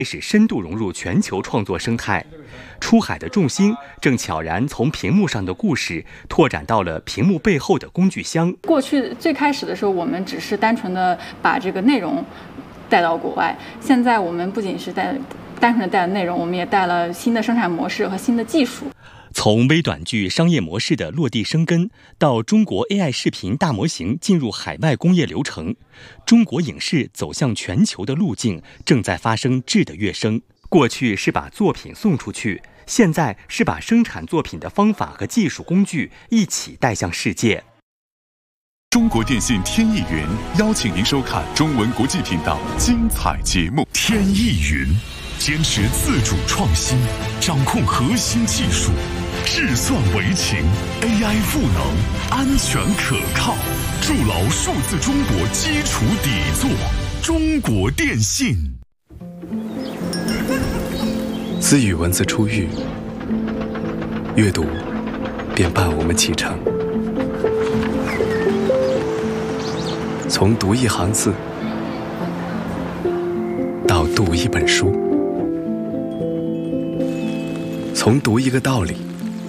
使深度融入全球创作生态。出海的重心正悄然从屏幕上的故事拓展到了屏幕背后的工具箱。 过去最开始的时候，我们只是单纯的把这个内容带到国外，现在我们不仅是单纯的带了内容，我们也带了新的生产模式和新的技术。 从微短剧商业模式的落地生根，到中国 AI 视频大模型进入海外工业流程，中国影视走向全球的路径正在发生质的跃升。过去是把作品送出去，现在是把生产作品的方法和技术工具一起带向世界。 中国电信天翼云邀请您收看中文国际频道精彩节目。天翼云坚持自主创新，掌控核心技术，智算为情 ，AI 赋能，安全可靠，筑牢数字中国基础底座。中国电信。 私语文字出狱，阅读便伴我们启程。从读一行字到读一本书，从读一个道理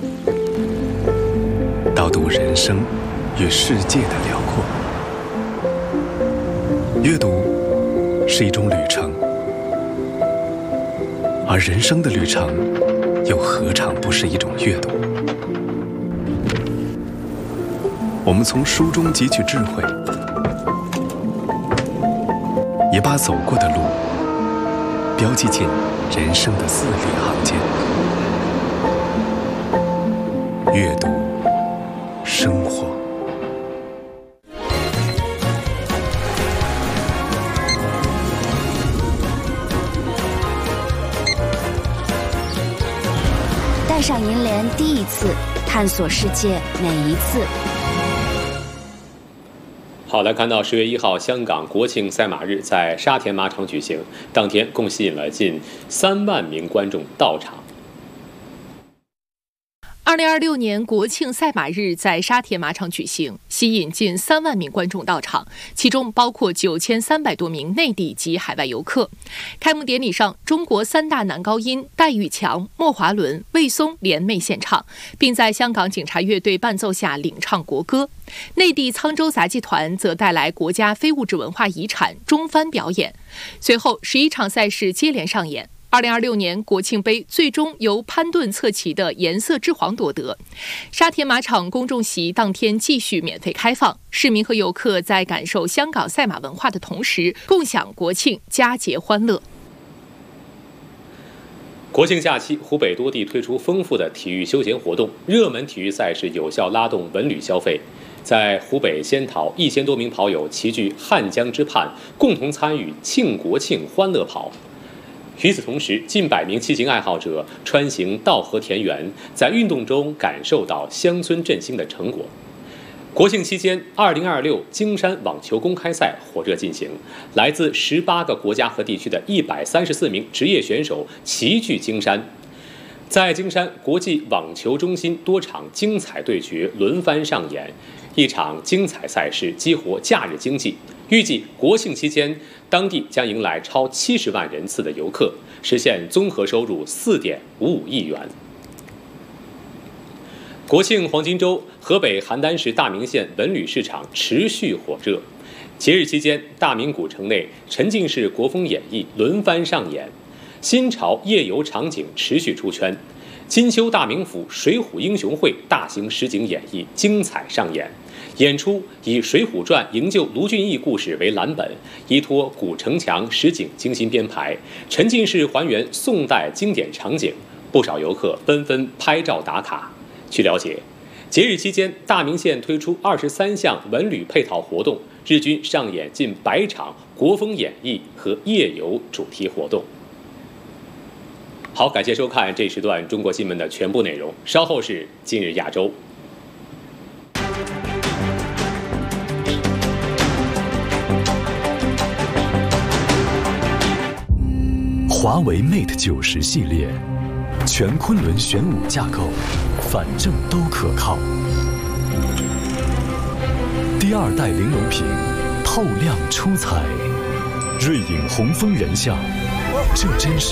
到读人生与世界的辽阔。阅读是一种旅程，而人生的旅程又何尝不是一种阅读？我们从书中汲取智慧，也把走过的路标记进人生的字里行间。阅读生活。 带上银联第一次，探索世界每一次。 好，来看到10月1号，香港国庆赛马日在沙田马场举行，当天共吸引了近3万名观众到场。 2026年国庆赛马日在沙田马场举行，吸引近3万名观众到场，其中包括9300多名内地及海外游客。开幕典礼上，中国3大男高音戴玉强、莫华伦、魏松联袂献唱，并在香港警察乐队伴奏下领唱国歌。内地沧州杂技团则带来国家非物质文化遗产中翻表演。随后11场赛事接连上演。2026年国庆杯最终由潘顿策骑的颜色之皇夺得。沙田马场公众席当天继续免费开放，市民和游客在感受香港赛马文化的同时，共享国庆佳节欢乐。 国庆假期，湖北多地推出丰富的体育休闲活动，热门体育赛事有效拉动文旅消费。在湖北仙桃，1000多名跑友齐聚汉江之畔，共同参与庆国庆欢乐跑。与此同时，近100名骑行爱好者穿行稻禾田园，在运动中感受到乡村振兴的成果。国庆期间，2026京山网球公开赛火热进行，来自18个国家和地区的134名职业选手齐聚京山。在京山国际网球中心，多场精彩对决轮番上演，一场精彩赛事激活假日经济。预计国庆期间，当地将迎来超70万人次的游客，实现综合收入4.55亿元。国庆黄金周，河北邯郸市大名县文旅市场持续火热。节日期间，大名古城内沉浸式国风演绎轮番上演，新潮夜游场景持续出圈。金秋大名府水浒英雄会大型实景演绎精彩上演。演出以《水浒传》营救卢俊义故事为蓝本，依托古城墙实景精心编排，沉浸式还原宋代经典场景，不少游客纷纷拍照打卡。据了解，节日期间，大名县推出23项文旅配套活动，日均上演近100场国风演绎和夜游主题活动。好，感谢收看这时段中国新闻的全部内容，稍后是今日亚洲。 华为 Mate 90系列，全昆仑玄武架构，反正都可靠。第2代玲珑屏，透亮出彩，瑞影红枫人像， 这真是